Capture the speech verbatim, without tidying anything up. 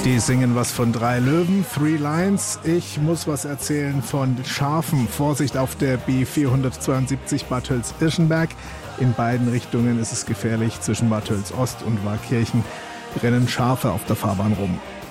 Die singen was von drei Löwen, Three Lions. Ich muss was erzählen von Schafen. Vorsicht auf der B vierhundertzweiundsiebzig Bad Tölz-Irschenberg. In beiden Richtungen ist es gefährlich. Zwischen Bad Tölz Ost und Waldkirchen rennen Schafe auf der Fahrbahn rum.